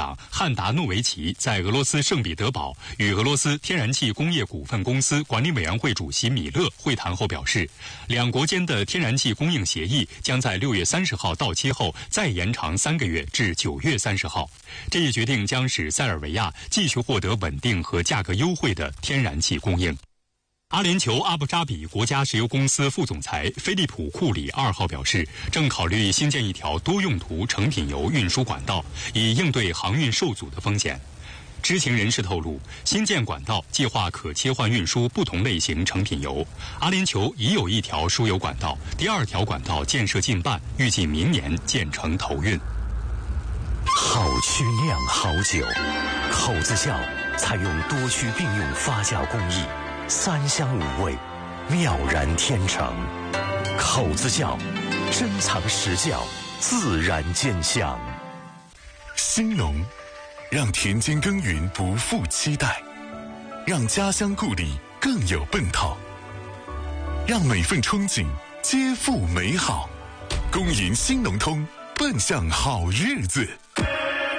长汉达诺维奇在俄罗斯圣彼得堡与俄罗斯天然气工业股份公司管理委员会主席米勒会谈后表示，两国间的天然气供应协议将在6月30号到期后再延长3个月至9月30号。这一决定将使塞尔维亚继续获得稳定和价格优惠的天然气供应。阿联酋阿布扎比国家石油公司副总裁菲利普·库里2号表示，正考虑新建一条多用途成品油运输管道，以应对航运受阻的风险。知情人士透露，新建管道计划可切换运输不同类型成品油。阿联酋已有1条输油管道，第2条管道建设近半，预计明年建成投运。 好曲酿好酒，口子窖采用多区并用发酵工艺，3香5味，妙然天成。口子窖，珍藏实窖，自然见香。 兴农，让田间耕耘不负期待，让家乡故里更有奔头，让每份憧憬皆付美好。恭迎兴农通，奔向好日子。